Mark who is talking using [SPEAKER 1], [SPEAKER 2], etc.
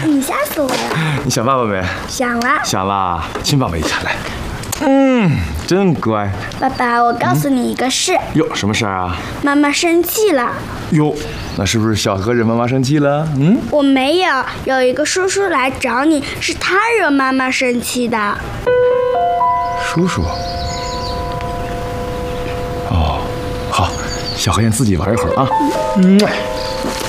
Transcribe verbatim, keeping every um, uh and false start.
[SPEAKER 1] 你吓死我了！
[SPEAKER 2] 你想爸爸没？
[SPEAKER 1] 想了。
[SPEAKER 2] 想啦，亲爸爸一下来。嗯，真乖。
[SPEAKER 1] 爸爸，我告诉你一个事。
[SPEAKER 2] 哟，什么事儿啊？
[SPEAKER 1] 妈妈生气了。
[SPEAKER 2] 哟，那是不是小何惹妈妈生气了？嗯，
[SPEAKER 1] 我没有，有一个叔叔来找你，是他惹妈妈生气的。
[SPEAKER 2] 叔叔。哦，好，小何先自己玩一会儿啊。嗯。